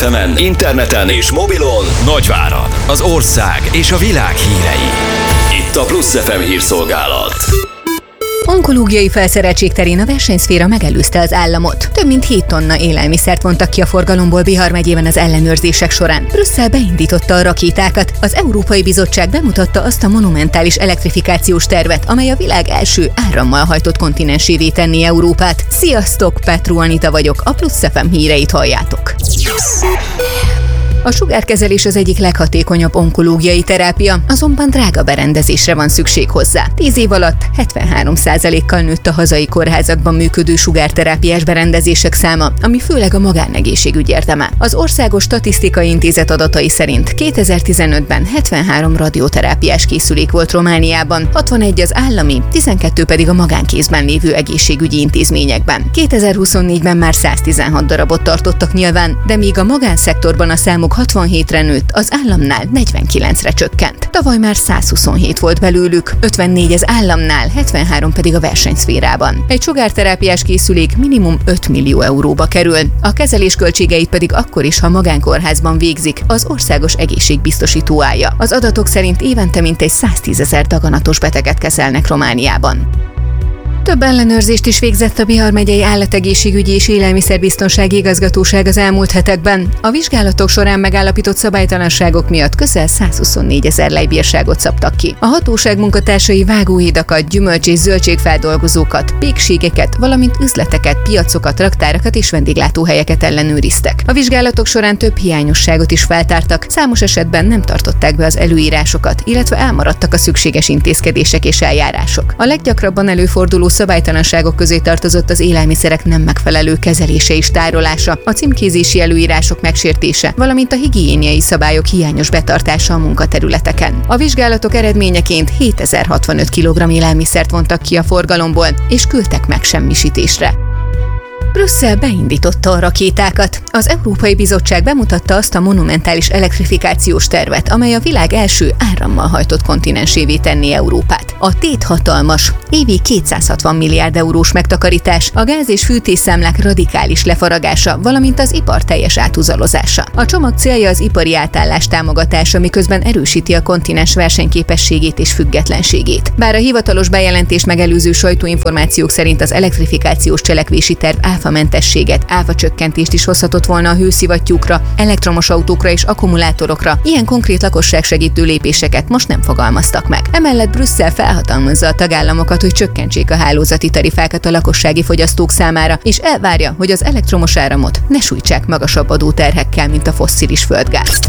FM-en, interneten és mobilon Nagyvárad, az ország és a világ hírei. Itt a Plusz FM hírszolgálat. Onkológiai felszereltség terén a versenyszféra megelőzte az államot. Több mint 7 tonna élelmiszert vontak ki a forgalomból Bihar megyében az ellenőrzések során. Brüsszel beindította a rakétákat. Az Európai Bizottság bemutatta azt a monumentális elektrifikációs tervet, amely a világ első árammal hajtott kontinensévé tenni Európát. Sziasztok, Petru Anita vagyok, a Plusz FM híreit halljátok. A sugárkezelés az egyik leghatékonyabb onkológiai terápia, azonban drága berendezésre van szükség hozzá. 10 év alatt 73%-kal nőtt a hazai kórházakban működő sugárterápiás berendezések száma, ami főleg a magánegészségügy érdeme. Az Országos Statisztikai Intézet adatai szerint 2015-ben 73 radioterápiás készülék volt Romániában, 61 az állami, 12 pedig a magánkézben lévő egészségügyi intézményekben. 2024-ben már 116 darabot tartottak nyilván, de míg a magánszektorban a számok 67-re nőtt, az államnál 49-re csökkent. Tavaly már 127 volt belőlük, 54 az államnál, 73 pedig a versenyszférában. Egy sugárterápiás készülék minimum 5 millió euróba kerül, a kezelés költségeit pedig akkor is, ha magánkórházban végzik, az országos egészségbiztosító állja. Az adatok szerint évente mintegy 110 000 daganatos beteget kezelnek Romániában. Több ellenőrzést is végzett a Bihar megyei Állategészségügyi és Élelmiszerbiztonsági Igazgatóság az elmúlt hetekben. A vizsgálatok során megállapított szabálytalanságok miatt közel 124 000 lejbírságot szabtak ki. A hatóság munkatársai vágóhidakat, gyümölcs- és zöldségfeldolgozókat, pékségeket, valamint üzleteket, piacokat, raktárakat és vendéglátóhelyeket ellenőriztek. A vizsgálatok során több hiányosságot is feltártak, számos esetben nem tartották be az előírásokat, illetve elmaradtak a szükséges intézkedések és eljárások. A leggyakrabban előforduló szabálytalanságok közé tartozott az élelmiszerek nem megfelelő kezelése és tárolása, a címkézési előírások megsértése, valamint a higiéniai szabályok hiányos betartása a munkaterületeken. A vizsgálatok eredményeként 7065 kg élelmiszert vontak ki a forgalomból, és küldtek megsemmisítésre. Brüsszel beindította a rakétákat. Az Európai Bizottság bemutatta azt a monumentális elektrifikációs tervet, amely a világ első árammal hajtott kontinensévé tenni Európát. A tét hatalmas, évi 260 milliárd eurós megtakarítás, a gáz- és fűtésszámlák radikális lefaragása, valamint az ipar teljes átuzalozása. A csomag célja az ipari átállás támogatása, miközben erősíti a kontinens versenyképességét és függetlenségét. Bár a hivatalos bejelentést megelőző sajtóinformációk szerint az elektrifikációs cselekvési terv áfamentességet, áfacsökkentést is hozhatott volna a hőszivattyúkra, elektromos autókra és akkumulátorokra, ilyen konkrét lakosságsegítő lépéseket most nem fogalmaztak meg. Emellett Brüsszel felhatalmazza a tagállamokat, hogy csökkentsék a hálózati tarifákat a lakossági fogyasztók számára, és elvárja, hogy az elektromos áramot ne sújtsák magasabb adóterhekkel, mint a fosszilis földgázt.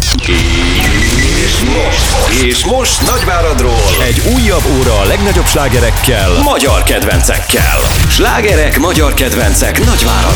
És most Nagyváradról egy újabb óra a legnagyobb slágerekkel, magyar kedvencekkel. Slágerek, magyar kedvencek Nagyvárad.